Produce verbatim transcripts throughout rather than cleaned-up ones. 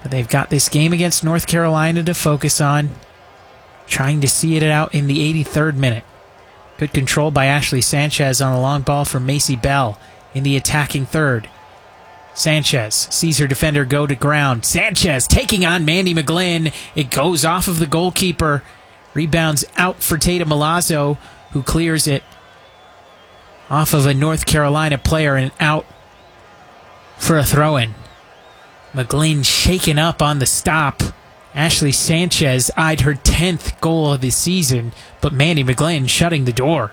But they've got this game against North Carolina to focus on, trying to see it out in the eighty-third minute. Good control by Ashley Sanchez on a long ball from Macy Bell in the attacking third. Sanchez sees her defender go to ground. Sanchez taking on Mandy McGlynn. It goes off of the goalkeeper. Rebounds out for Tata Milazzo, who clears it off of a North Carolina player and out for a throw-in. McGlynn shaken up on the stop. Ashley Sanchez eyed her tenth goal of the season, but Mandy McGlynn shutting the door.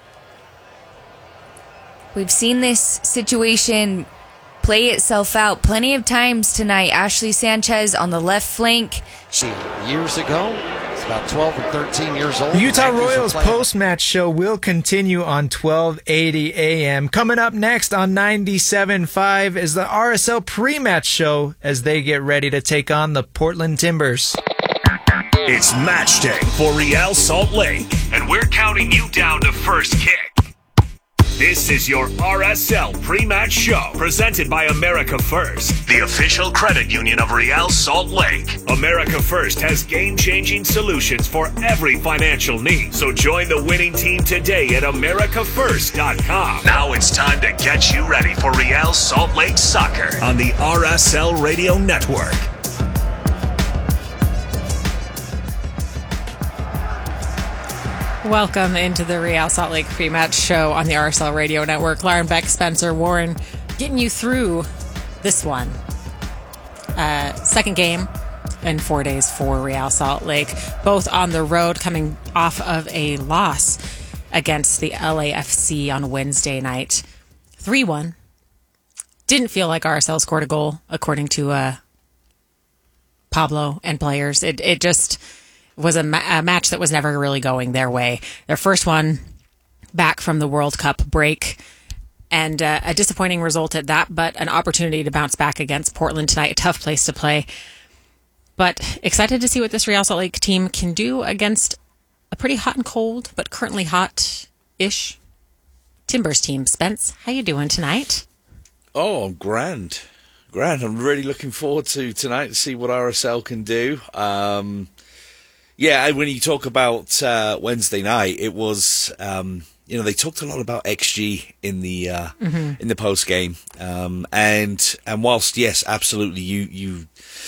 We've seen this situation play itself out plenty of times tonight. Ashley Sanchez on the left flank. She, years ago, it's about twelve or thirteen years old. The Utah Royals post-match show will continue on twelve eighty A M. Coming up next on ninety-seven point five is the R S L pre-match show as they get ready to take on the Portland Timbers. It's match day for Real Salt Lake, and we're counting you down to first kick. This is your R S L pre-match show, presented by America First, the official credit union of Real Salt Lake. America First has game-changing solutions for every financial need. So join the winning team today at america first dot com. Now it's time to get you ready for Real Salt Lake soccer on the R S L Radio Network. Welcome into the Real Salt Lake pre-match show on the R S L Radio Network. Lauren Beck, Spencer Warren, getting you through this one. Uh, second game in four days for Real Salt Lake, both on the road, coming off of a loss against the L A F C on Wednesday night. three one. Didn't feel like R S L scored a goal, according to uh, Pablo and players. It, it just was a, ma- a match that was never really going their way. Their first one back from the World Cup break, and uh, a disappointing result at that, but an opportunity to bounce back against Portland tonight. A tough place to play. But excited to see what this Real Salt Lake team can do against a pretty hot and cold, but currently hot-ish Timbers team. Spence, how you doing tonight? Oh, I'm grand. Grand. I'm really looking forward to tonight to see what R S L can do. Um... Yeah, when you talk about uh, Wednesday night, it was um, you know they talked a lot about X G in the uh, mm-hmm. in the post game, um, and and whilst yes, absolutely, you you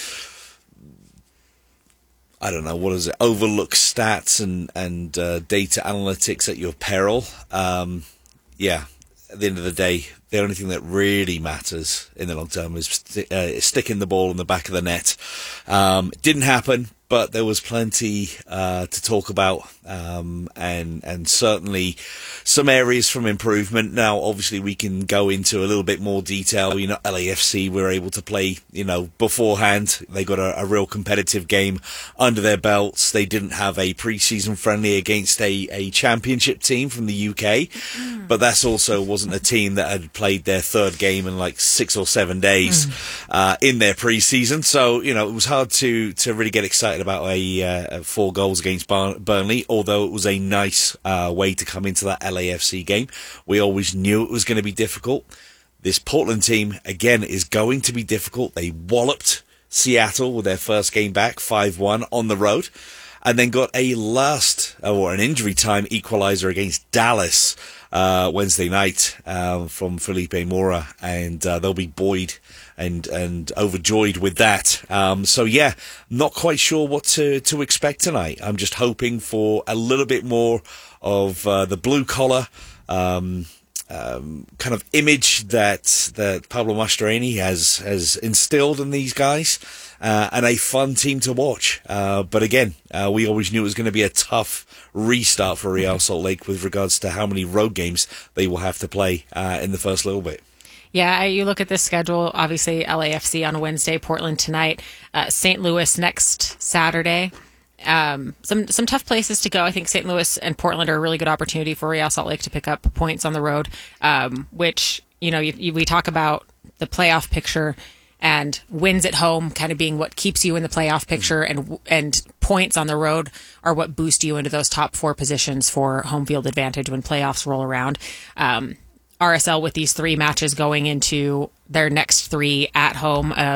I don't know what is it overlook stats and and uh, data analytics at your peril. Um, yeah, at the end of the day, the only thing that really matters in the long term is st- uh, sticking the ball in the back of the net. Um, it didn't happen. But there was plenty uh, to talk about, um, and and certainly some areas from improvement. Now, obviously, we can go into a little bit more detail. You know, L A F C were able to play, you know, beforehand. They got a, a real competitive game under their belts. They didn't have a preseason friendly against a, a championship team from the U K, mm. but that's also wasn't a team that had played their third game in like six or seven days mm. uh, in their preseason. So, you know, it was hard to to really get excited about a uh, four goals against Bar- Burnley, although it was a nice uh, way to come into that L A F C game. We always knew it was going to be difficult. This Portland team, again, is going to be difficult. They walloped Seattle with their first game back, five one on the road, and then got a last, or an injury time equalizer against Dallas uh, Wednesday night uh, from Felipe Mora, and uh, they'll be buoyed and and overjoyed with that. Um, so yeah, not quite sure what to, to expect tonight. I'm just hoping for a little bit more of uh, the blue collar um, um, kind of image that that Pablo Mastroeni has has instilled in these guys, uh, and a fun team to watch. Uh, but again, uh, we always knew it was going to be a tough restart for Real Salt Lake with regards to how many road games they will have to play uh, in the first little bit. Yeah, you look at this schedule, obviously L A F C on Wednesday, Portland tonight, uh, Saint Louis next Saturday. Um, some some tough places to go. I think Saint Louis and Portland are a really good opportunity for Real Salt Lake to pick up points on the road, um, which, you know, you, you, we talk about the playoff picture and wins at home kind of being what keeps you in the playoff picture, and and points on the road are what boost you into those top four positions for home field advantage when playoffs roll around. Um, R S L with these three matches going into their next three at home, um,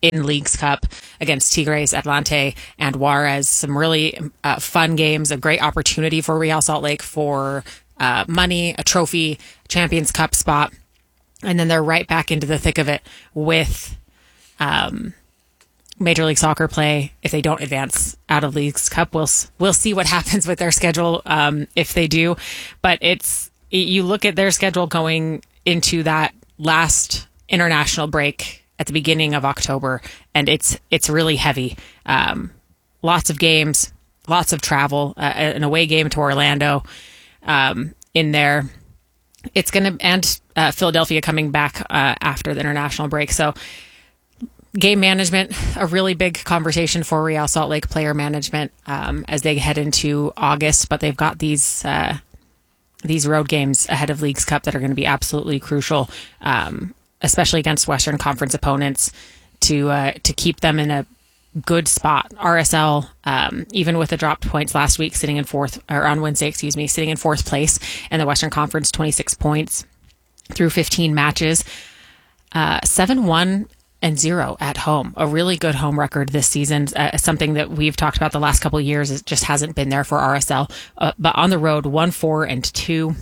in Leagues Cup against Tigres, Atlante, and Juarez. Some really uh, fun games, a great opportunity for Real Salt Lake for uh, money, a trophy, Champions Cup spot. And then they're right back into the thick of it with um, Major League Soccer play. If they don't advance out of Leagues Cup, we'll, we'll see what happens with their schedule um, if they do. But it's you look at their schedule going into that last international break at the beginning of October, and it's it's really heavy. Um, lots of games, lots of travel, uh, an away game to Orlando um, in there. It's going to, and uh, Philadelphia coming back uh, after the international break. So game management, a really big conversation for Real Salt Lake player management um, as they head into August, but they've got these uh, these road games ahead of Leagues Cup that are going to be absolutely crucial, um, especially against Western Conference opponents, to uh, to keep them in a good spot. R S L, um, even with the dropped points last week, sitting in fourth, or on Wednesday, excuse me, sitting in fourth place in the Western Conference, twenty-six points through fifteen matches, uh, seven one and zero at home. A really good home record this season. Uh, something that we've talked about the last couple of years. It just hasn't been there for R S L. Uh, but on the road, one four and two,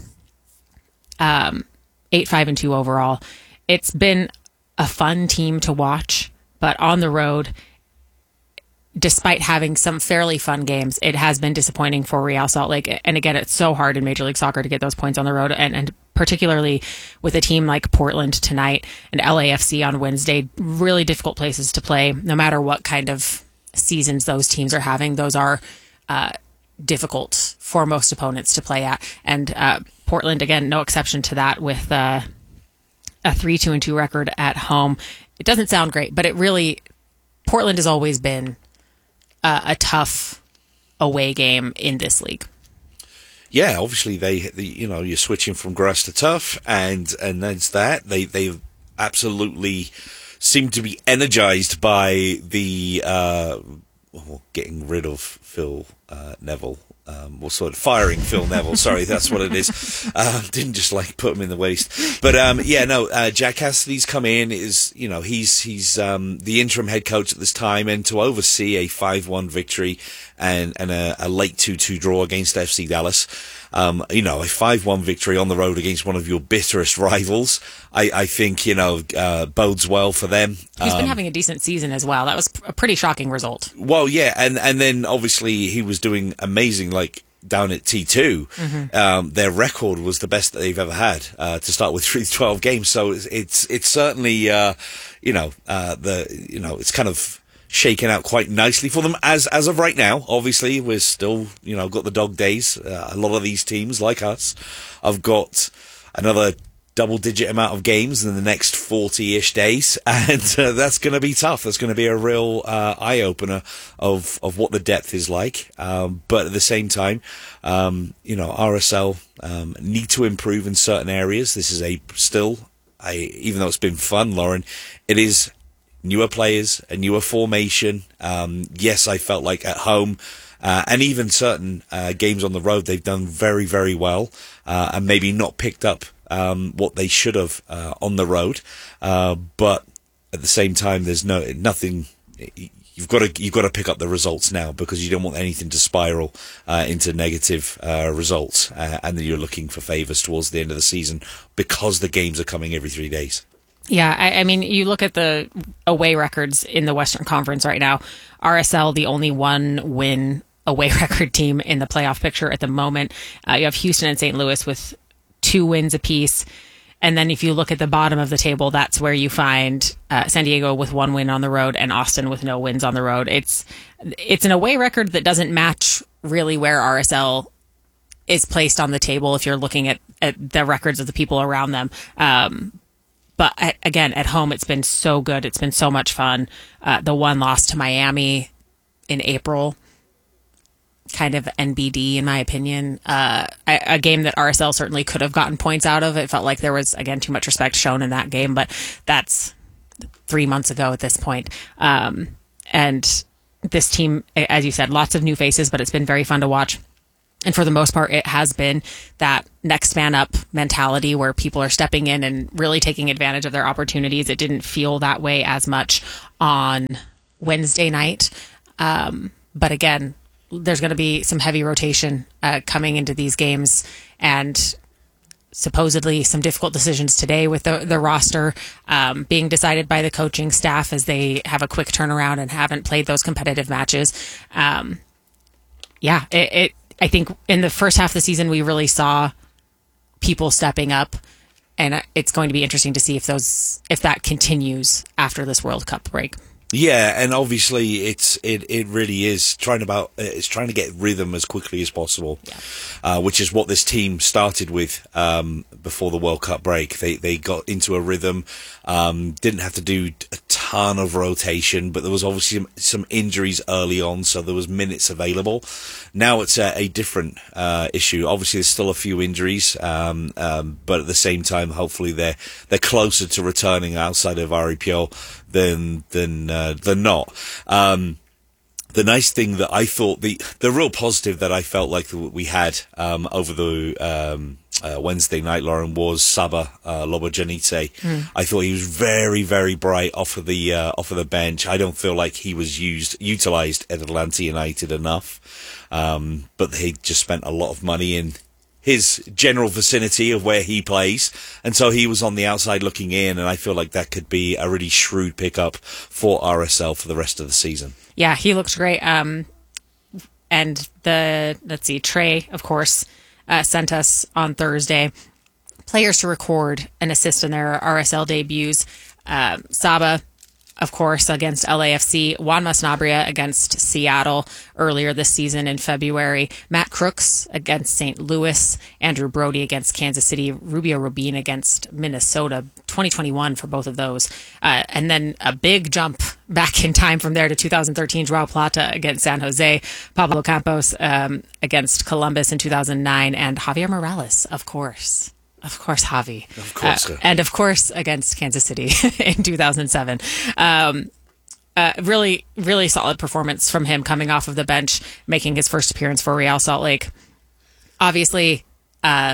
um, eight five and two overall. It's been a fun team to watch, but on the road, despite having some fairly fun games, it has been disappointing for Real Salt Lake. And again, it's so hard in Major League Soccer to get those points on the road, and, and particularly with a team like Portland tonight and L A F C on Wednesday, really difficult places to play. No matter what kind of seasons those teams are having, those are uh, difficult for most opponents to play at. And uh, Portland, again, no exception to that, with uh, a three two and two record at home. It doesn't sound great, but it really, Portland has always been uh, a tough away game in this league. Yeah, obviously they, the, you know, you're switching from grass to tough, and and that's that. They they absolutely seem to be energized by the uh, well, getting rid of Phil uh, Neville. Um, or sort of firing Phil Neville. Sorry, that's what it is. Uh, didn't just like put him in the waste. But um, yeah, no. Uh, Jack Cassidy's come in. Is you know he's he's um, the interim head coach at this time, and to oversee a five one victory and and a, a late two two draw against F C Dallas. Um, you know, a five one victory on the road against one of your bitterest rivals, I, I think, you know, uh, bodes well for them. He's been um, having a decent season as well. That was a pretty shocking result. Well, yeah, and, and then obviously he was doing amazing, like, down at T two. Mm-hmm. Um, their record was the best that they've ever had, uh, to start with through twelve games. So it's, it's, it's certainly, uh, you know, uh, the, you know, it's kind of shaken out quite nicely for them as as of right now. Obviously, we're still, you know, got the dog days. Uh, a lot of these teams, like us, have got another double-digit amount of games in the next forty-ish days, and uh, that's going to be tough. That's going to be a real uh, eye-opener of of what the depth is like. Um, but at the same time, um, you know, R S L um, need to improve in certain areas. This is a still, a, even though it's been fun, Lauren, it is newer players, a newer formation. Um, yes, I felt like at home, uh, and even certain uh, games on the road, they've done very, very well, uh, and maybe not picked up um, what they should have uh, on the road. Uh, but at the same time, there's no nothing. You've got to you've got to pick up the results now, because you don't want anything to spiral uh, into negative uh, results, uh, and then you're looking for favours towards the end of the season, because the games are coming every three days. Yeah, I, I mean, you look at the away records in the Western Conference right now. R S L, the only one win away record team in the playoff picture at the moment. Uh, you have Houston and Saint Louis with two wins apiece. And then if you look at the bottom of the table, that's where you find uh, San Diego with one win on the road and Austin with no wins on the road. It's it's an away record that doesn't match really where R S L is placed on the table if you're looking at, at the records of the people around them. Um, But at, again, at home, it's been so good. It's been so much fun. Uh, the one loss to Miami in April, kind of N B D, in my opinion. Uh, a, a game that R S L certainly could have gotten points out of. It felt like there was, again, too much respect shown in that game, but that's three months ago at this point. Um, and this team, as you said, lots of new faces, but it's been very fun to watch. And for the most part, it has been that next man up mentality where people are stepping in and really taking advantage of their opportunities. It didn't feel that way as much on Wednesday night. Um, but again, there's going to be some heavy rotation uh, coming into these games, and supposedly some difficult decisions today with the, the roster um, being decided by the coaching staff as they have a quick turnaround and haven't played those competitive matches. Um, yeah, it, it I think in the first half of the season, we really saw people stepping up, and it's going to be interesting to see if those if that continues after this World Cup break. Yeah, and obviously it's it, it really is trying about it's trying to get rhythm as quickly as possible, yeah. uh, which is what this team started with um, before the World Cup break. They they got into a rhythm, um, didn't have to do a ton of rotation, but there was obviously some, some injuries early on, so there was minutes available. Now it's a, a different uh, issue. Obviously, there's still a few injuries, um, um, but at the same time, hopefully they're they're closer to returning outside of R E P O than than uh, than not. Um, the nice thing that I thought the the real positive that I felt like we had um, over the um, uh, Wednesday night, Lauren, was Saba uh, Lobojanite. Mm. I thought he was very very bright off of the uh, off of the bench. I don't feel like he was used utilized at Atlanta United enough, um, but they just spent a lot of money in his general vicinity of where he plays, and so he was on the outside looking in, and I feel like that could be a really shrewd pickup for R S L for the rest of the season. Yeah, he looks great. Um, and the, let's see, Trey, of course, uh, sent us on Thursday players to record and assist in their R S L debuts. Uh, Saba, of course, against L A F C. Juan Masnabria against Seattle earlier this season in February. Matt Crooks against Saint Louis. Andrew Brody against Kansas City. Rubio Rubin against Minnesota. twenty twenty-one for both of those. Uh, and then a big jump back in time from there to two thousand thirteen. Joao Plata against San Jose. Pablo Campos um, against Columbus in two thousand nine. And Javier Morales, of course. Of course, Javi. Of course. Uh, and of course, against Kansas City in two thousand seven. Um, uh, really, really solid performance from him coming off of the bench, making his first appearance for Real Salt Lake. Obviously, uh,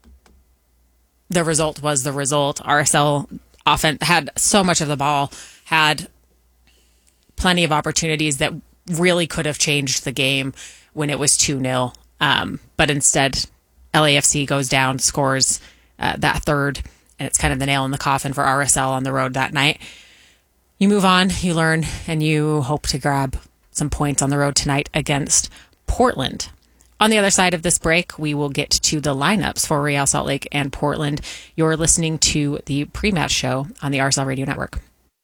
the result was the result. R S L often had so much of the ball, had plenty of opportunities that really could have changed the game when it was two nil. Um, but instead, L A F C goes down, scores uh, that third, and it's kind of the nail in the coffin for R S L on the road that night. You move on, you learn, and you hope to grab some points on the road tonight against Portland. On the other side of this break, we will get to the lineups for Real Salt Lake and Portland. You're listening to the pre-match show on the R S L Radio Network.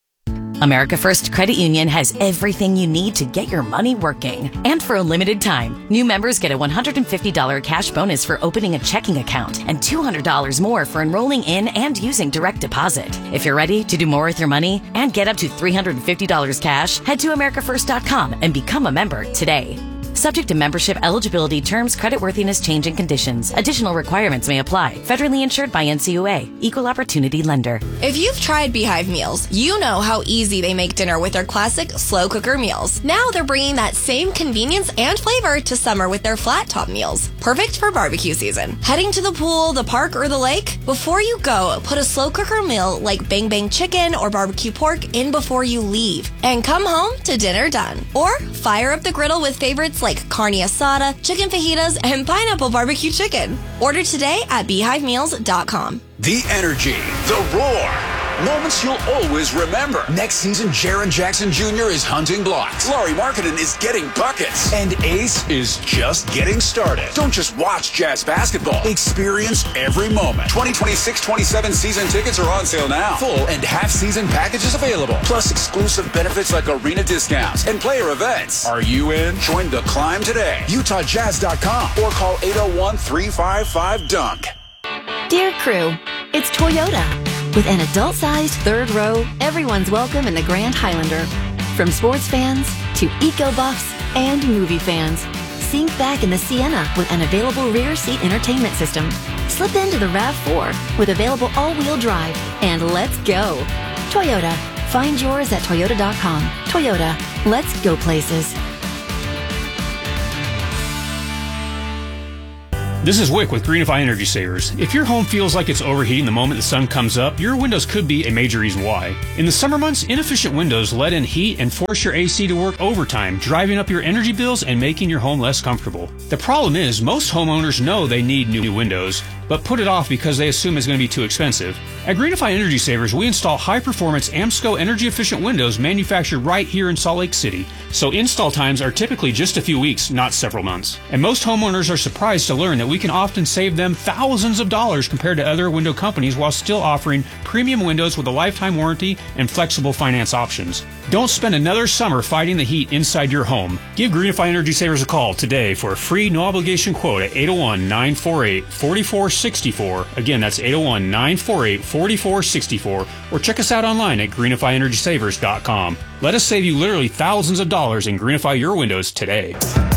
America First Credit Union has everything you need to get your money working. And for a limited time, new members get a one hundred fifty dollars cash bonus for opening a checking account and two hundred dollars more for enrolling in and using direct deposit. If you're ready to do more with your money and get up to three hundred fifty dollars cash, head to america first dot com and become a member today. Subject to membership eligibility, terms, creditworthiness, change, and conditions. Additional requirements may apply. Federally insured by N C U A. Equal Opportunity Lender. If you've tried Beehive Meals, you know how easy they make dinner with their classic slow cooker meals. Now they're bringing that same convenience and flavor to summer with their flat top meals. Perfect for barbecue season. Heading to the pool, the park, or the lake? Before you go, put a slow cooker meal like Bang Bang Chicken or barbecue pork in before you leave. And come home to dinner done. Or fire up the griddle with favorites like carne asada, chicken fajitas, and pineapple barbecue chicken. Order today at beehive meals dot com. The energy, the roar, moments you'll always remember. Next season, Jaren Jackson Junior is hunting blocks. Laurie Marketing is getting buckets. And Ace is just getting started. Don't just watch Jazz basketball. Experience every moment. twenty twenty-six twenty-seven season tickets are on sale now. Full and half season packages available. Plus exclusive benefits like arena discounts and player events. Are you in? Join the climb today. Utah Jazz dot com or call eight oh one, three five five, dunk. Dear crew, it's Toyota. With an adult-sized third row, everyone's welcome in the Grand Highlander. From sports fans to eco-buffs and movie fans, sink back in the Sienna with an available rear seat entertainment system. Slip into the RAV four with available all-wheel drive, and let's go. Toyota. Find yours at toyota dot com. Toyota. Let's go places. This is Wick with Greenify Energy Savers. If your home feels like it's overheating the moment the sun comes up, your windows could be a major reason why. In the summer months, inefficient windows let in heat and force your A C to work overtime, driving up your energy bills and making your home less comfortable. The problem is, most homeowners know they need new windows, but put it off because they assume it's going to be too expensive. At Greenify Energy Savers, we install high-performance AMSCO energy-efficient windows manufactured right here in Salt Lake City, so install times are typically just a few weeks, not several months. And most homeowners are surprised to learn that we can often save them thousands of dollars compared to other window companies while still offering premium windows with a lifetime warranty and flexible finance options. Don't spend another summer fighting the heat inside your home. Give Greenify Energy Savers a call today for a free no-obligation quote at eight oh one, nine four eight, four four six four. Again, that's eight oh one, nine four eight, four four six four. Or check us out online at greenify energy savers dot com. Let us save you literally thousands of dollars and greenify your windows today.